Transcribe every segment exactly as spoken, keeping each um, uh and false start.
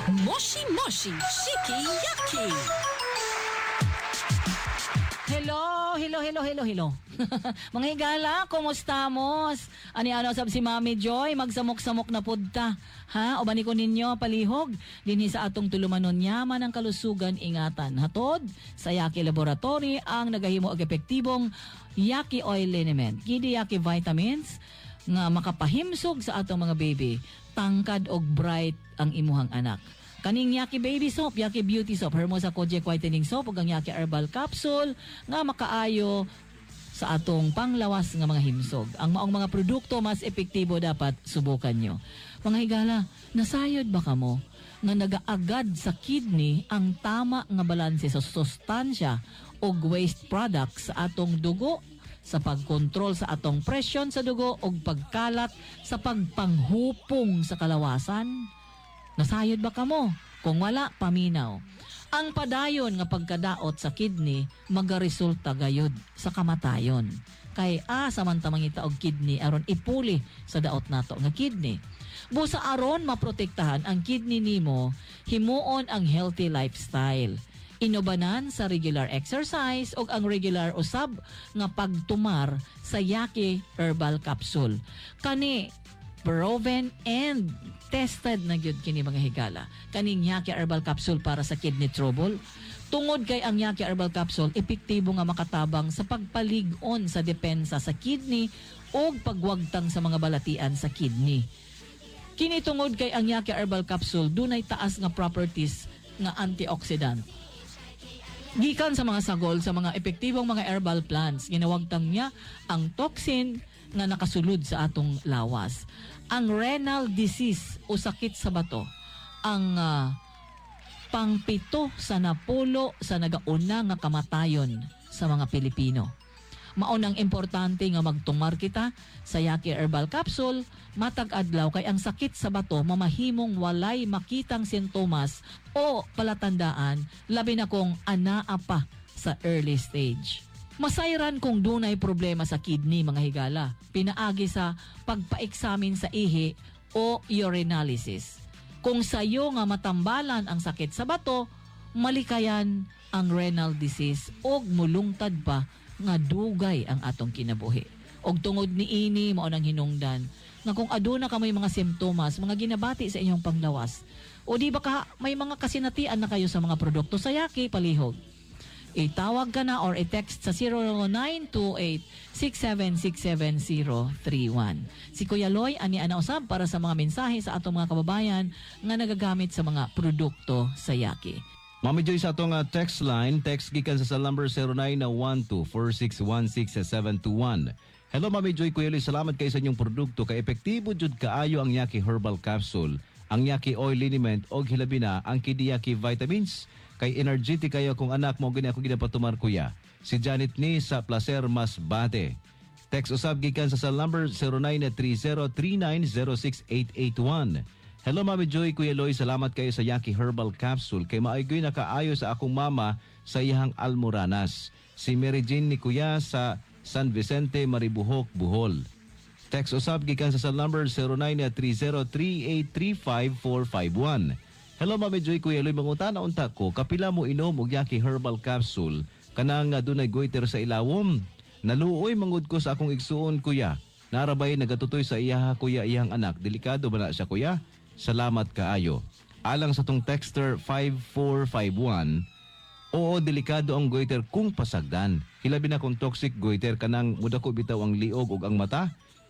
Moshi Moshi Shiki Yaki. Hello, hello, hello, hello, hello. Mga higala, kumusta mos? Ani ano sab si Mami Joy, magsamok-samok na pudta. Ha, o bani ko ninyo palihog dinhi sa atong tulumanon yaman ang kalusugan ingatan. Hatod sa Yaki Laboratory ang nagahimo og epektibong Yaki Oil Liniment. Kini Yaki Vitamins nga makapahimsog sa atong mga baby. Tangkad og bright ang imuhang anak. Kaning Yaki Baby Soap, Yaki Beauty Soap, Hermosa Kojic Whitening Soap, ug ang Yaki Herbal Capsule nga makaayo sa atong panglawas nga mga himsog. Ang maong mga produkto mas epektibo dapat subukan nyo. Mga higala, nasayod ba kamo nga nagaagad sa kidney ang tama nga balanse sa sustansya o waste products sa atong dugo, sa pagkontrol sa atong presyon sa dugo o pagkalat sa pagpanghupong sa kalawasan? Nasayod ba kamo? Kung wala, paminaw. Ang padayon nga pagkadaot sa kidney magaresulta gayud sa kamatayon. Kay a samantamang ita og kidney aron ipuli sa daot nato nga kidney. Busa aron maprotektahan ang kidney nimo, himuon ang healthy lifestyle. Inubanan sa regular exercise o ang regular usab nga pagtumar sa Yaki Herbal Capsule. Kani proven and tested na gyud kini mga higala. Kaning Yaki Herbal Capsule para sa kidney trouble. Tungod kay ang Yaki Herbal Capsule epektibo nga makatabang sa pagpalig-on sa depensa sa kidney o pagwagtang sa mga balatian sa kidney. Kini tungod kay ang Yaki Herbal Capsule dunay taas nga properties nga antioxidant. Gikan sa mga sagol sa mga epektibong mga herbal plants, ginawagtang niya ang toxin nga nakasulod sa atong lawas. Ang renal disease o sakit sa bato, ang uh, pangpito sa napulo sa nagauna nga kamatayon sa mga Pilipino. Maunang importante nga magtumar kita sa Yaki Herbal Capsule, matag adlaw kay ang sakit sa bato mamahimong walay makitang sintomas o palatandaan, labi na kung anaa pa sa early stage. Masayran kung dunay problema sa kidney mga higala, pinaagi sa pagpa-eksamin sa ihi o urinalysis. Kung sayo nga matambalan ang sakit sa bato, malikayan ang renal disease o mulungtad pa nga dugay ang atong kinabuhi. Og tungod ni ini mao nang hinungdan nga kung aduna ka may mga simptomas, mga ginabati sa inyong panglawas, o di ba ka may mga kasinatian na kayo sa mga produkto sa Yaki, palihog. Itawag ka na or i-text sa zero nine two eight, six seven six seven zero three one. Si Kuya Loy, ani ana usab para sa mga mensahe sa atong mga kababayan nga nagagamit sa mga produkto sa Yaki. Mami Joy, sa atong uh, text line, text gikan sa number zero nine one two, four six one six seven two one. Hello Mami Joy, Kuya Loy, salamat kay sa inyong produkto. Kay epektibo jud kaayo ang Yaki Herbal Capsule, ang Yaki Oil Liniment o hilabi na ang Kidi Yaki Vitamins. Kay energetic kayo kung anak mo gina ako ginapatumar kuya. Si Janet ni sa Placer Masbate. Text usab gikan sa cell number zero nine three zero three nine zero six eight eight one. Hello Mami Joy, Kuya Loy, salamat kayo sa Yaki Herbal Capsule. Kay maaygoy nakaayo sa akong mama sa iyang Almoranas. Si Mary Jane ni Kuya sa San Vicente, Maribuhok, Bohol. Text usab gikan sa cell number zero nine three zero three eight three five four five one. Hello Mami Joy, Kuya Loy, mangutana unta ko, kapila mo inom og Yaki Herbal Capsule kanang nga dunay goiter sa ilawom. Naluoy mangud ko sa akong igsuon kuya. Narabay nagatutoy sa iyaha kuya iyang anak. Delikado ba na siya kuya? Salamat kaayo. Alang sa tong texter five four five one, oo, delikado ang goiter kung pasagdan. Hilabi na kung toxic goiter kanang mudako bitaw ang liog ug ang mata.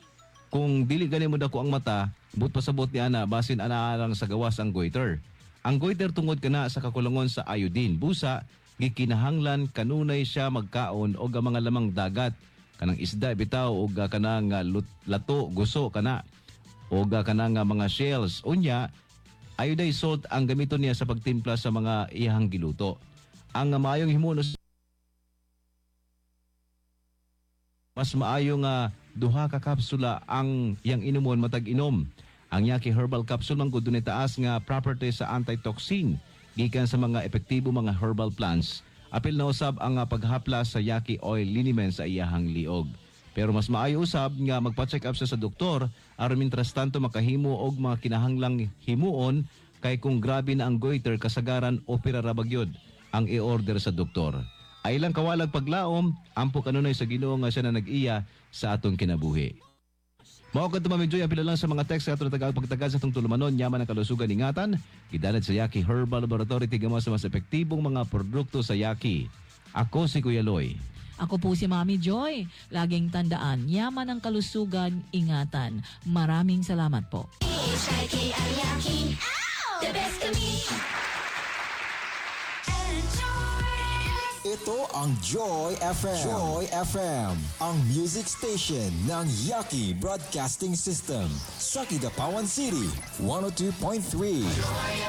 Kung dili gani mudako ang mata, but pasabot ni ana basin ana lang sa gawas ang goiter. Ang goiter tungod kana sa kakulangon sa iodine. Busa, gikinahanglan kanunay siya magkaon og ang mga lamang dagat. Kanang isda bitaw og kanang uh, lato, guso kana. Og uh, kanang uh, mga shells. Unya, iodized salt ang gamiton niya sa pagtimpla sa mga iyang giluto. Ang uh, maayong himunos mas maayong uh, duha ka kapsula ang iyang inumon matag inom. Ang Yaki Herbal Capsule man gud dunay taas nga property sa antitoxin gikan sa mga epektibo mga herbal plants. Apil na usab ang uh, paghapla sa Yaki Oil Liniment sa iyahang liog. Pero mas maayo usab nga magpa-check up siya sa doktor aron mintras tanto makahimo og mga kinahanglang himuon kay kung grabe na ang goiter kasagaran opera ra bagyod ang i-order sa doktor. Ay lang kawalag paglaom, ampo kanunay sa Ginoo nga siya na nag-iya sa atong kinabuhi. Mao kadto Mami Joy ang pila lang sa mga text sa atong tagal pagtagad sa atong tulumanon yaman ang kalusugan ingatan gidalat sa Yaki Herbal Laboratory tigamo sa mas epektibong mga produkto sa Yaki. Ako si Kuya Loy. Ako po si Mami Joy. Laging tandaan, yaman ang kalusugan, ingatan. Maraming salamat po. The best of me. Ito ang Joy F M. Joy F M, ang music station ng Yaki Broadcasting System sa Kidapawan City, one oh two point three.